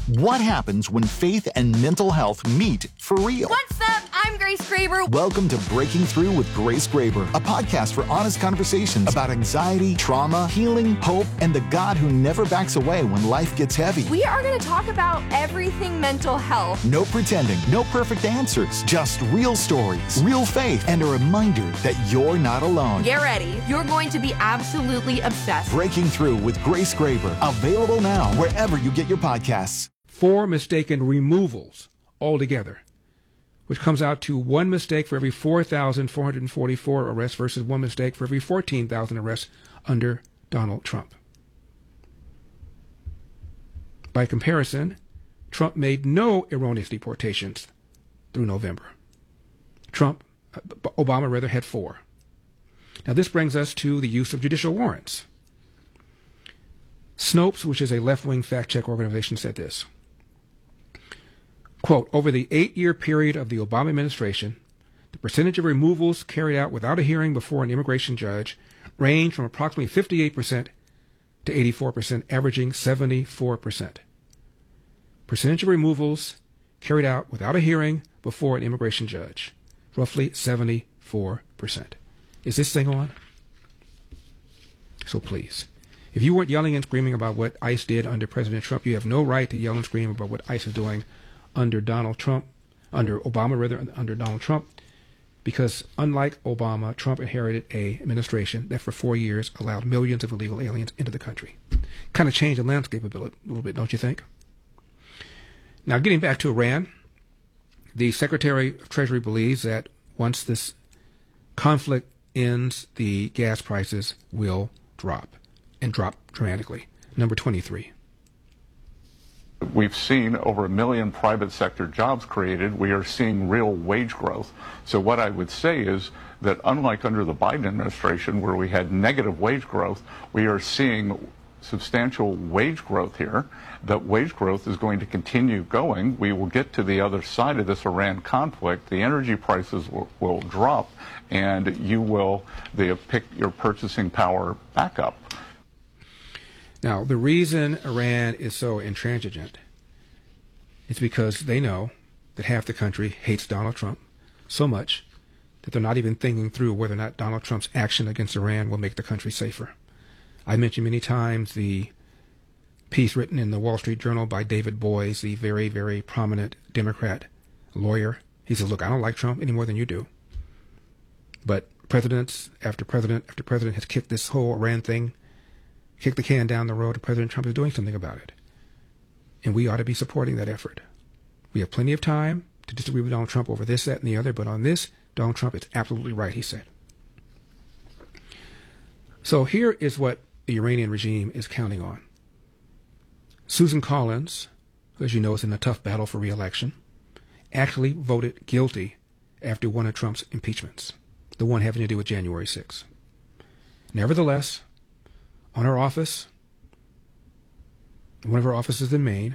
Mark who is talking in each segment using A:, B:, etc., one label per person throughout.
A: What happens when faith and mental health meet for real?
B: What's up? I'm Grace Graber.
A: Welcome to Breaking Through with Grace Graber, a podcast for honest conversations about anxiety, trauma, healing, hope, and the God who never backs away when life gets heavy.
B: We are going to talk about everything mental health.
A: No pretending, no perfect answers, just real stories, real faith, and a reminder that you're not alone.
B: Get ready. You're going to be absolutely obsessed.
A: Breaking Through with Grace Graber, available now wherever you get your podcasts.
C: 4 mistaken removals altogether, which comes out to 1 mistake for every 4,444 arrests versus 1 mistake for every 14,000 arrests under Donald Trump. By comparison, Trump made no erroneous deportations through November. Obama rather had 4. Now this brings us to the use of judicial warrants. Snopes, which is a left-wing fact-check organization, said this. Quote, over the 8-year period of the Obama administration, the percentage of removals carried out without a hearing before an immigration judge ranged from approximately 58% to 84%, averaging 74%. Percentage of removals carried out without a hearing before an immigration judge, roughly 74%. Is this thing on? So please, if you weren't yelling and screaming about what ICE did under President Trump, you have no right to yell and scream about what ICE is doing under Donald Trump, under Donald Trump, because unlike Obama, Trump inherited an administration that for 4 years allowed millions of illegal aliens into the country. Kind of changed the landscape a little bit, don't you think? Now, getting back to Iran, the Secretary of Treasury believes that once this conflict ends, the gas prices will drop, and drop dramatically. Number 23.
D: We've seen over 1 million private sector jobs created. We are seeing real wage growth. So what I would say is that unlike under the Biden administration where we had negative wage growth, we are seeing substantial wage growth here. That wage growth is going to continue going. We will get to the other side of this Iran conflict. The energy prices will drop, and you will pick your purchasing power back up.
C: Now, the reason Iran is so intransigent is because they know that half the country hates Donald Trump so much that they're not even thinking through whether or not Donald Trump's action against Iran will make the country safer. I mentioned many times the piece written in the Wall Street Journal by David Boies, the very, very prominent Democrat lawyer. He says, look, I don't like Trump any more than you do. But president after president after president has kicked this whole Iran thing, kick the can down the road, and President Trump is doing something about it. And we ought to be supporting that effort. We have plenty of time to disagree with Donald Trump over this, that, and the other, but on this, Donald Trump is absolutely right, he said. So here is what the Iranian regime is counting on. Susan Collins, who, as you know, is in a tough battle for re-election, actually voted guilty after one of Trump's impeachments, the one having to do with January 6th. Nevertheless, on her office, one of her offices in Maine,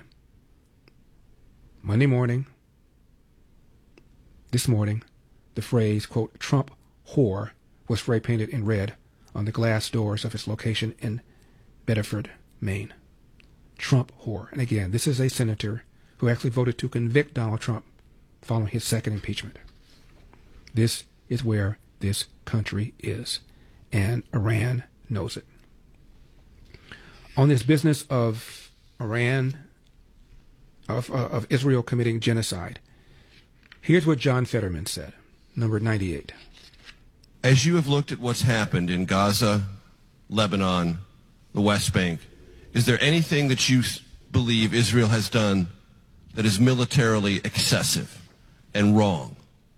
C: this morning, the phrase, quote, Trump whore was spray painted in red on the glass doors of its location in Bedford, Maine. Trump whore. And again, this is a senator who actually voted to convict Donald Trump following his second impeachment. This is where this country is, and Iran knows it. On this business of Iran, of Israel committing genocide, here's what John Fetterman said, number 98.
E: As you have looked at what's happened in Gaza, Lebanon, the West Bank, is there anything that you believe Israel has done that is militarily excessive and wrong?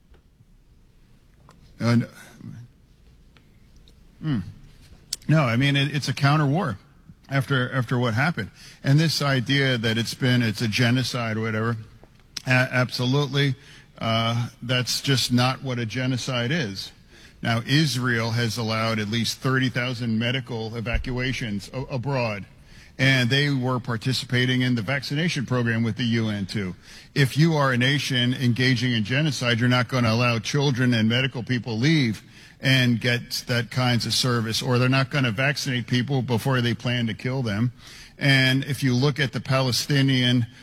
F: No, I mean, it's a counter war. After what happened, and this idea that it's a genocide or whatever, absolutely, that's just not what a genocide is. Now, Israel has allowed at least 30,000 medical evacuations abroad, and they were participating in the vaccination program with the UN too. If you are a nation engaging in genocide, you're not going to allow children and medical people leave and get that kinds of service, or they're not going to vaccinate people before they plan to kill them. And if you look at the Palestinian